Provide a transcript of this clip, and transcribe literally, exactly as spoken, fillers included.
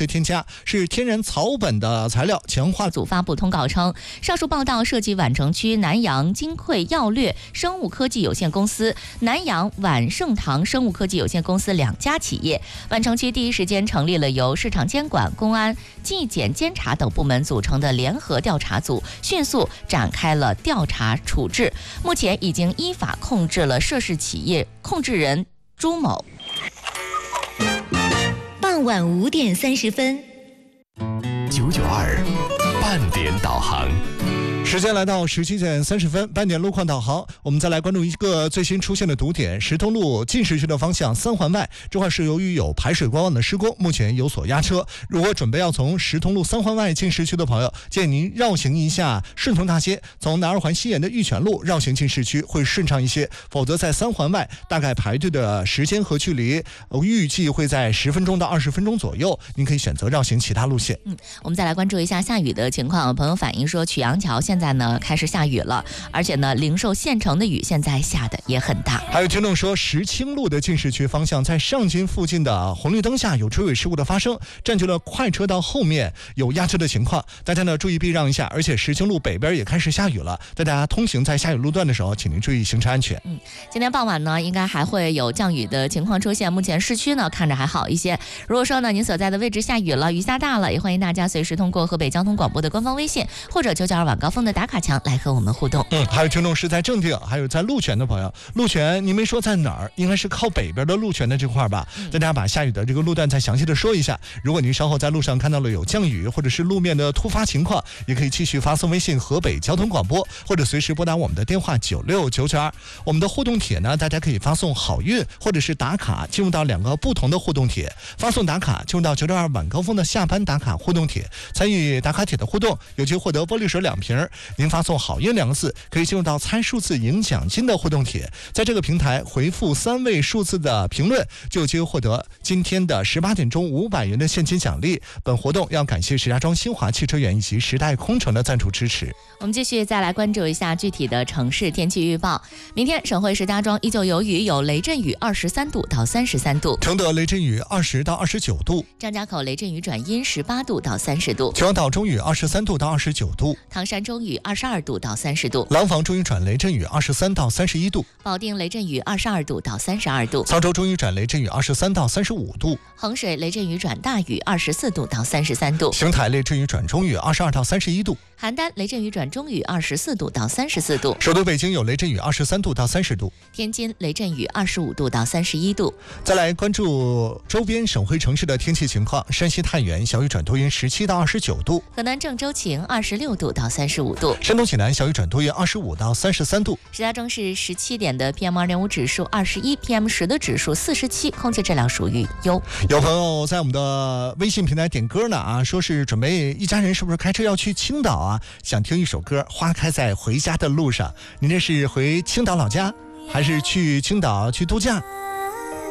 学添加，是天然草本的材料，强化组发布通告称，上述报道涉及宛城区南阳金匮药略生物科技有限公司、南阳宛盛堂生物科技有限公司两家企业。宛城区第一时间成立了由市场监管、公安、纪检监察等部门组成的联合调查组，迅速展开了调查处置。目前已经依法控制了涉事企业控制人朱某。 傍晚五点三十分， 九九二半点导航。 时间来到十七点三十分，半点路况导航，我们再来关注一个最新出现的堵点：石通路进市区的方向三环外，这块是由于有排水管网的施工，目前有所压车。如果准备要从石通路三环外进市区的朋友，建议您绕行一下顺通大街，从南二环西沿的玉泉路绕行进市区会顺畅一些。否则在三环外，大概排队的时间和距离预计会在十分钟到二十分钟左右，您可以选择绕行其他路线。 嗯，我们再来关注一下下雨的情况。朋友反映说，曲阳桥现在现在呢开始下雨了，而且呢零售县城的雨现在下的也很大。 还有听众说，石青路的进市区方向在上京附近的红绿灯下有追尾事故的发生，占据了快车道后面有压车的情况，大家呢注意避让一下。而且石青路北边也开始下雨了，大家通行在下雨路段的时候，请您注意行车安全。 嗯，今天傍晚呢应该还会有降雨的情况出现，目前市区呢看着还好一些。如果说呢您所在的位置下雨了，雨下大了，也欢迎大家随时通过河北交通广播的官方微信或者九九二晚高峰的打卡墙来和我们互动。 嗯，还有听众是在正定，还有在鹿泉的朋友，鹿泉您没说在哪儿，应该是靠北边的鹿泉的这块吧？嗯、大家把下雨的这个路段再详细的说一下。如果您稍后在路上看到了有降雨或者是路面的突发情况，也可以继续发送微信河北交通广播，或者随时拨打我们的电话九六九九二。我们的互动帖呢，大家可以发送好运或者是打卡进入到两个不同的互动帖，发送打卡进入到九九二晚高峰的下班打卡互动帖，参与打卡帖的互动，有机获得玻璃水两瓶。您发送好运两个字，可以进入到猜数字赢奖金的互动帖，在这个平台回复三位数字的评论，就有机会获得今天的十八点钟五百元的现金奖励。本活动要感谢石家庄新华汽车园以及时代空乘的赞助支持。 我们继续再来关注一下具体的城市天气预报。明天省会石家庄依旧有雨，有雷阵雨，二十三度到三十三度； 承德雷阵雨二十到二十九度； 张家口雷阵雨转阴，十八度到三十度； 秦皇岛中雨二十三度到二十九度； 唐山中雨二十二度到三十度； 廊坊中雨转雷阵雨二十三到三十一度； 保定雷阵雨二十二度到三十二度； 沧州中雨转雷阵雨二十三到三十五度； 衡水雷阵雨转大雨二十四度到三十三度； 邢台雷阵雨转中雨二十二到三十一度； 邯郸雷阵雨转中雨二十四度到三十四度； 首都北京有雷阵雨二十三度到三十度； 天津雷阵雨二十五度到三十一度。 再来关注周边省会城市的天气情况。山西太原小雨转多云十七到二十九度； 河南郑州晴二十六度到三十五度； 山东济南小雨转多云二十五到三十三度； 石家庄市十七点的 P M 二点五 指数二十一 P M 十 的指数四十七，空气质量属于优。 有朋友在我们的微信平台点歌呢啊，说是准备一家人是不是开车要去青岛啊，想听一首歌《花开在回家的路上》。您这是回青岛老家，还是去青岛去度假？